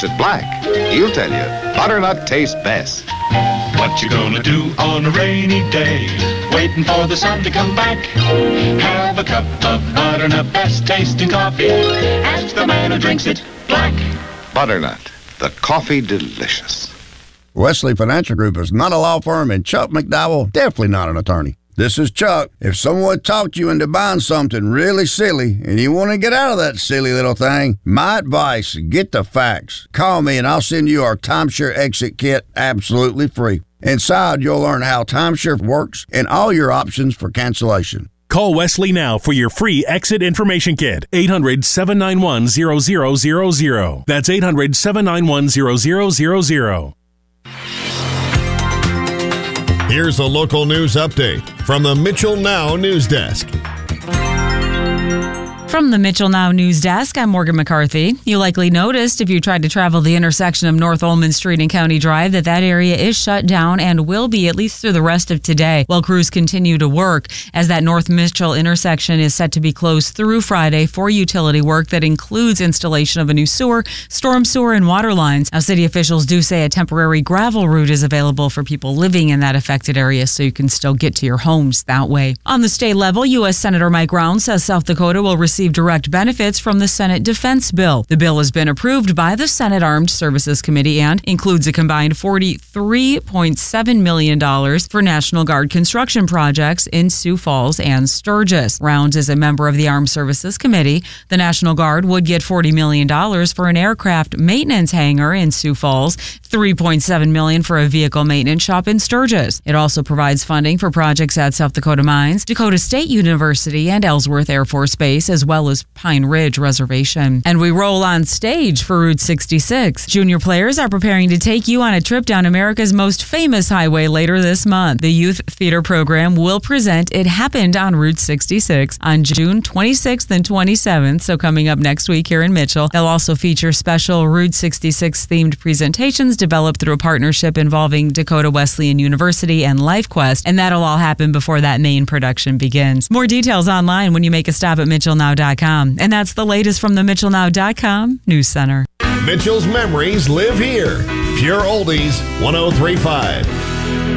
likes it black. He'll tell you, butternut tastes best. What you gonna do on a rainy day? Waiting for the sun to come back. Have a cup of butternut, best tasting coffee. Ask the man who drinks it black. Butternut, the coffee delicious. Wesley Financial Group is not a law firm, and Chuck McDowell, definitely not an attorney. This is Chuck. If someone talked you into buying something really silly and you want to get out of that silly little thing, my advice, get the facts. Call me and I'll send you our timeshare exit kit absolutely free. Inside, you'll learn how timeshare works and all your options for cancellation. Call Wesley now for your free exit information kit. 800-791-0000. That's 800-791-0000. Here's a local news update from the Mitchell Now News Desk. From the Mitchell Now News Desk, I'm Morgan McCarthy. You likely noticed if you tried to travel the intersection of North Olmsted Street and County Drive that area is shut down and will be at least through the rest of today while crews continue to work, as that North Mitchell intersection is set to be closed through Friday for utility work that includes installation of a new sewer, storm sewer, and water lines. Now, city officials do say a temporary gravel route is available for people living in that affected area so you can still get to your homes that way. On the state level, U.S. Senator Mike Rounds says South Dakota will receive direct benefits from the Senate Defense Bill. The bill has been approved by the Senate Armed Services Committee and includes a combined $43.7 million for National Guard construction projects in Sioux Falls and Sturgis. Rounds is a member of the Armed Services Committee. The National Guard would get $40 million for an aircraft maintenance hangar in Sioux Falls, $3.7 million for a vehicle maintenance shop in Sturgis. It also provides funding for projects at South Dakota Mines, Dakota State University, and Ellsworth Air Force Base, as well as Pine Ridge Reservation. And we roll on stage for Route 66. Junior players are preparing to take you on a trip down America's most famous highway later this month. The youth theater program will present It Happened on Route 66 on June 26th and 27th, so coming up next week here in Mitchell. They'll also feature special Route 66 themed presentations developed through a partnership involving Dakota Wesleyan University and LifeQuest, and that'll all happen before that main production begins. More details online when you make a stop at MitchellNow.com. And that's the latest from the MitchellNow.com News Center. Mitchell's memories live here. Pure Oldies 103.5.